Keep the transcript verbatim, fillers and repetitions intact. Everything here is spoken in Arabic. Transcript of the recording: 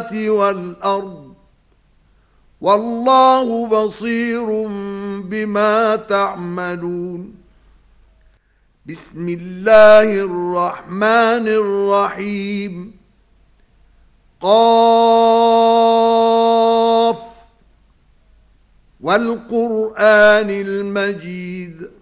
السماوات والأرض والله بصير بما تعملون. بسم الله الرحمن الرحيم. قاف والقرآن المجيد